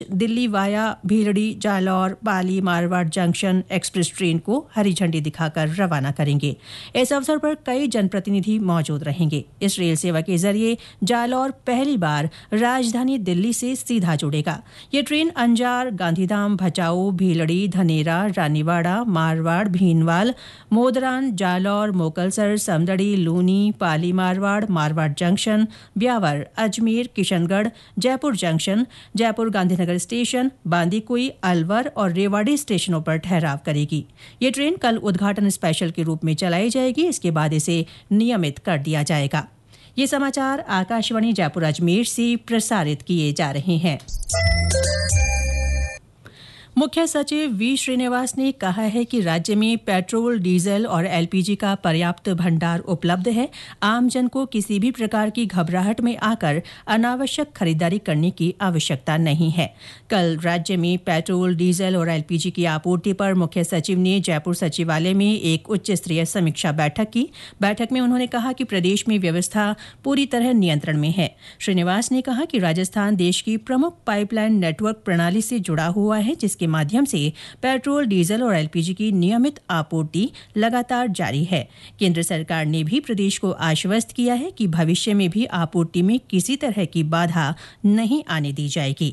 Delhi via Bhiladi Jalore Pali Marwar junction express train को हरी झंडी दिखाकर रवाना करेंगे। इस अवसर पर कई जनप्रतिनिधि मौजूद रहेंगे। इस रेल सेवा के जरिए जालौर पहली बार राजधानी दिल्ली से सीधा जुड़ेगा। ये train Anjar, Gandhidham, Bhachau, Bhiladi, Dhanera, Raniwara, Marwar, भीनवाल, Modran, Jalore, Mokalsar, Samdari, Luni, Pali Marwar, Marwar junction, Beawar, Ajmer, Kishangarh, Jaipur junction, Jaipur Gandhinagar station, Bandikui, Alwar और रेवाड़ी स्टेशनों पर ठहराव करेगी। ये ट्रेन कल उद्घाटन स्पेशल के रूप में चलाई जाएगी। इसके बाद इसे नियमित कर दिया जाएगा। ये समाचार आकाशवाणी जयपुर अजमेर से प्रसारित किए जा रहे हैं। मुख्य सचिव वी श्रीनिवास ने कहा है कि राज्य में पेट्रोल, डीजल और एलपीजी का पर्याप्त भंडार उपलब्ध है। आमजन को किसी भी प्रकार की घबराहट में आकर अनावश्यक खरीदारी करने की आवश्यकता नहीं है। कल राज्य में पेट्रोल, डीजल और एलपीजी की आपूर्ति पर मुख्य सचिव ने जयपुर सचिवालय में एक उच्च स्तरीय समीक्षा बैठक की। बैठक में उन्होंने कहा कि प्रदेश में व्यवस्था पूरी तरह नियंत्रण में है। श्रीनिवास ने कहा कि राजस्थान देश की प्रमुख पाइपलाइन नेटवर्क प्रणाली से जुड़ा हुआ है, जिसके माध्यम से पेट्रोल, डीजल और एलपीजी की नियमित आपूर्ति लगातार जारी है। केंद्र सरकार ने भी प्रदेश को आश्वस्त किया है कि भविष्य में भी आपूर्ति में किसी तरह की बाधा नहीं आने दी जाएगी।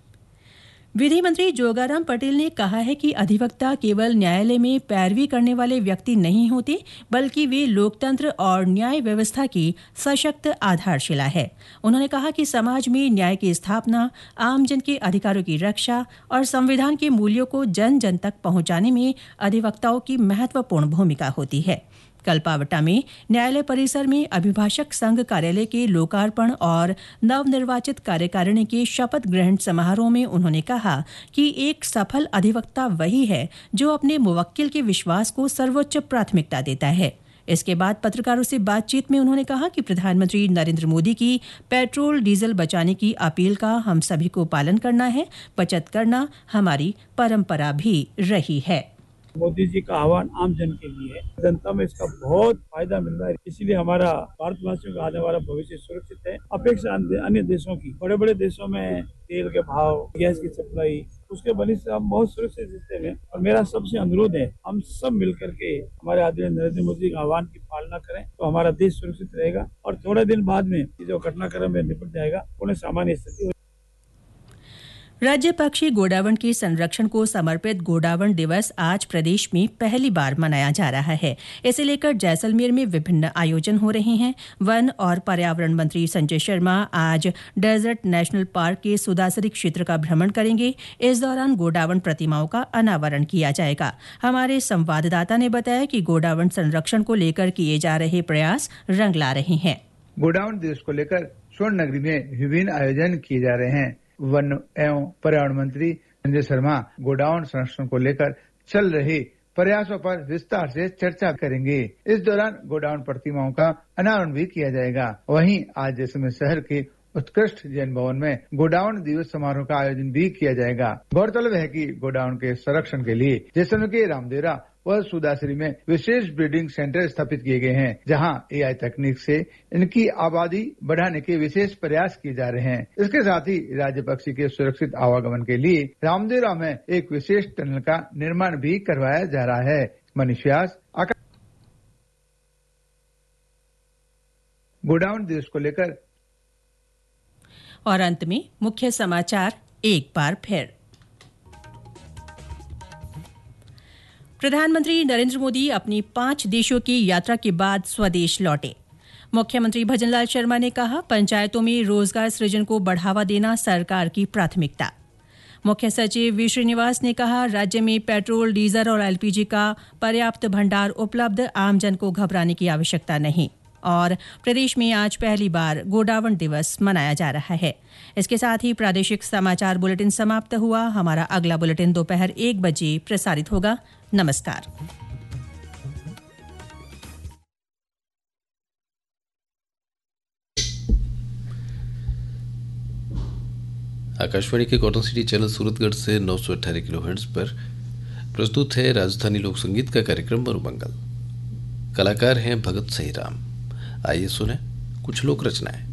विधि मंत्री जोगाराम पटेल ने कहा है कि अधिवक्ता केवल न्यायालय में पैरवी करने वाले व्यक्ति नहीं होते, बल्कि वे लोकतंत्र और न्याय व्यवस्था की सशक्त आधारशिला है। उन्होंने कहा कि समाज में न्याय की स्थापना, आमजन के अधिकारों की रक्षा और संविधान के मूल्यों को जन जन तक पहुंचाने में अधिवक्ताओं की महत्वपूर्ण भूमिका होती है। कल पावटा में न्यायालय परिसर में अभिभाषक संघ कार्यालय के लोकार्पण और नवनिर्वाचित कार्यकारिणी के शपथ ग्रहण समारोह में उन्होंने कहा कि एक सफल अधिवक्ता वही है जो अपने मुवक्किल के विश्वास को सर्वोच्च प्राथमिकता देता है। इसके बाद पत्रकारों से बातचीत में उन्होंने कहा कि प्रधानमंत्री नरेंद्र मोदी की पेट्रोल डीजल बचाने की अपील का हम सभी को पालन करना है। बचत करना हमारी परंपरा भी रही है। मोदी जी का आह्वान आम जन के लिए है। जनता में इसका बहुत फायदा मिल रहा है। इसीलिए हमारा भारतवासियों का आने वाला भविष्य सुरक्षित है। अपेक्षा अन्य देशों की, बड़े बड़े देशों में तेल के भाव, गैस की सप्लाई, उसके वजह से हम बहुत सुरक्षित स्थिति में। और मेरा सबसे अनुरोध है, हम सब मिलकर के हमारे आदरणीय नरेंद्र मोदी के आह्वान की पालना करें तो हमारा देश सुरक्षित रहेगा और थोड़े दिन बाद में जो घटनाक्रम में निपट जाएगा, उन्हें सामान्य स्थिति। राज्य पक्षी गोडावण के संरक्षण को समर्पित गोडावण दिवस आज प्रदेश में पहली बार मनाया जा रहा है। इसे लेकर जैसलमेर में विभिन्न आयोजन हो रहे हैं। वन और पर्यावरण मंत्री संजय शर्मा आज डेजर्ट नेशनल पार्क के सुदासरी क्षेत्र का भ्रमण करेंगे। इस दौरान गोडावण प्रतिमाओं का अनावरण किया जाएगा। हमारे संवाददाता ने बताया कि गोडावण संरक्षण को लेकर किए जा रहे प्रयास रंग ला रहे हैं। गोडावण दिवस को लेकर स्वर्ण नगरी में विभिन्न आयोजन किए जा रहे हैं। वन एवं पर्यावरण मंत्री संजय शर्मा गोडावण संरक्षण को लेकर चल रहे प्रयासों पर विस्तार से चर्चा करेंगे। इस दौरान गोडावण प्रतिमाओं का अनावरण भी किया जाएगा। वहीं आज जैसलमेर शहर के उत्कृष्ट जैन भवन में गोडावण दिवस समारोह का आयोजन भी किया जाएगा। गौरतलब है कि गोडावण के संरक्षण के लिए जैसलमेर के रामदेवरा व सुदासरी में विशेष ब्रीडिंग सेंटर स्थापित किए गए हैं, जहां एआई तकनीक से इनकी आबादी बढ़ाने के विशेष प्रयास किए जा रहे हैं। इसके साथ ही राज्य पक्षी के सुरक्षित आवागमन के लिए रामदेवरा में एक विशेष टनल का निर्माण भी करवाया जा रहा है। मनीष व्यास, गोडावण दिवस को लेकर। और अंत में मुख्य समाचार एक बार फिर। प्रधानमंत्री नरेंद्र मोदी अपनी 5 देशों की यात्रा के बाद स्वदेश लौटे। मुख्यमंत्री भजनलाल शर्मा ने कहा, पंचायतों में रोजगार सृजन को बढ़ावा देना सरकार की प्राथमिकता। मुख्य सचिव वी श्रीनिवास ने कहा, राज्य में पेट्रोल, डीजल और एलपीजी का पर्याप्त भंडार उपलब्ध, आमजन को घबराने की आवश्यकता नहीं। और प्रदेश में आज पहली बार गोडावण दिवस मनाया जा रहा है। इसके साथ ही प्रादेशिक समाचार बुलेटिन समाप्त हुआ। हमारा अगला बुलेटिन दोपहर 1 बजे प्रसारित होगा। नमस्कार। आकाशवाणी के कॉटन सिटी चैनल सूरतगढ़ से 918 किलोहर्ट्ज पर प्रस्तुत है राजस्थानी लोक संगीत का कार्यक्रम मरुमंगल। कलाकार हैं भगत सहीराम। आइए सुने कुछ लोक रचनाएं।